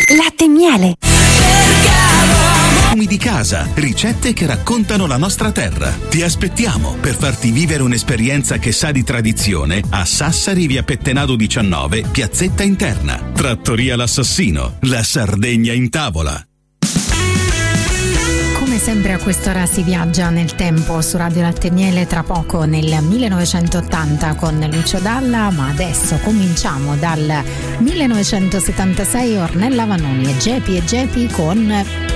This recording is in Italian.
Latte e miele. Profumi di casa, ricette che raccontano la nostra terra. Ti aspettiamo per farti vivere un'esperienza che sa di tradizione a Sassari, via Pettenado 19, piazzetta interna. Trattoria L'Assassino, la Sardegna in tavola. Come sempre a quest'ora si viaggia nel tempo su Radio Latte e Miele, tra poco nel 1980 con Lucio Dalla, ma adesso cominciamo dal 1976, Ornella Vanoni e Gepi con